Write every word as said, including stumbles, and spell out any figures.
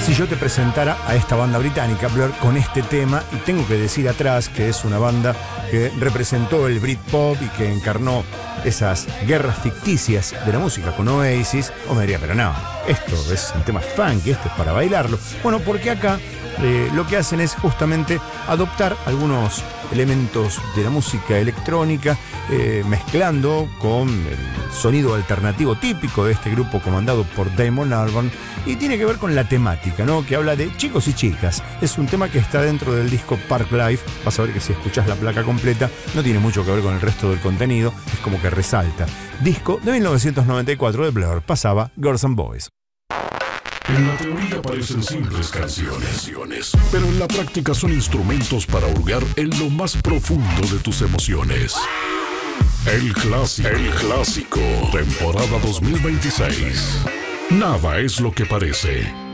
si yo te presentara a esta banda británica, Blur, con este tema, y tengo que decir atrás que es una banda que representó el Britpop y que encarnó esas guerras ficticias de la música con Oasis, o me diría, pero no, esto es un tema funky, esto es para bailarlo. Bueno, porque acá eh, lo que hacen es justamente adoptar algunos elementos de la música electrónica, eh, mezclando con el sonido alternativo típico de este grupo comandado por Damon Albarn, y tiene que ver con la temática, ¿no? Que habla de chicos y chicas. Es un tema que está dentro del disco Park Life. Vas a ver que si escuchás la placa completa no tiene mucho que ver con el resto del contenido, es como que resalta. Disco de mil novecientos noventa y cuatro de Blur, pasaba Girls and Boys. En la teoría parecen simples canciones, pero en la práctica son instrumentos para hurgar en lo más profundo de tus emociones. El clásico, el clásico, temporada dos mil veintiséis. Nada es lo que parece.